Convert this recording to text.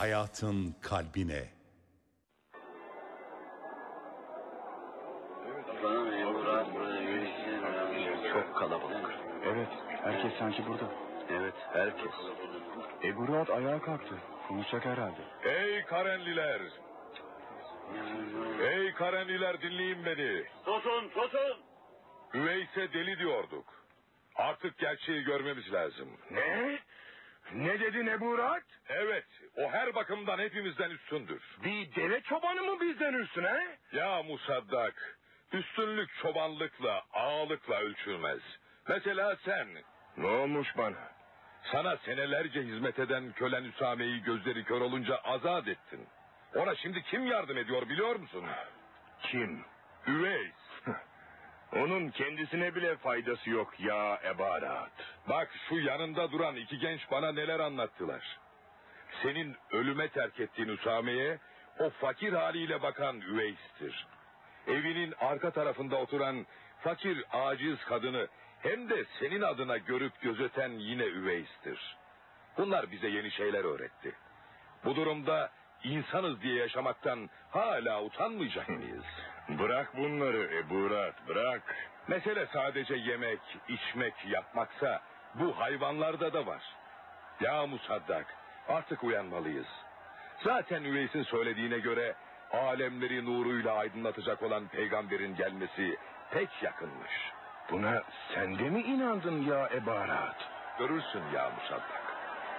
hayatın kalbine. Çok kalabalık. Evet, herkes sanki burada. Evet, herkes. Ebu Rahat ayağa kalktı. Konuşacak herhalde. Ey Karenliler! Ey Karenliler, dinleyin beni. Susun, susun! Üveys'e deli diyorduk. Artık gerçeği görmemiz lazım. Ne? Ne dedin Ebu Rahat? Evet, o her bakımdan hepimizden üstündür. Bir deve çobanı mı bizden üstüne? Ya Musaddak, üstünlük çobanlıkla, ağalıkla ölçülmez. Mesela sen. Ne olmuş bana? Sana senelerce hizmet eden kölen Üsame'yi gözleri kör olunca azat ettin. Ona şimdi kim yardım ediyor biliyor musun? Kim? Üveys. Onun kendisine bile faydası yok ya Ebu Rahat. Bak şu yanında duran iki genç bana neler anlattılar. Senin ölüme terk ettiğin Üsame'ye o fakir haliyle bakan Üveys'tir. Evinin arka tarafında oturan fakir aciz kadını hem de senin adına görüp gözeten yine Üveys'tir. Bunlar bize yeni şeyler öğretti. Bu durumda insanız diye yaşamaktan hala utanmayacak mıyız? Bırak bunları Ebu Rahat, bırak. Mesele sadece yemek, içmek, yapmaksa bu hayvanlarda da var. Ya Musaddak, artık uyanmalıyız. Zaten Üveys'in söylediğine göre alemleri nuruyla aydınlatacak olan peygamberin gelmesi pek yakınmış. Buna sen de mi inandın ya Ebu Rahat? Görürsün ya Musaddak.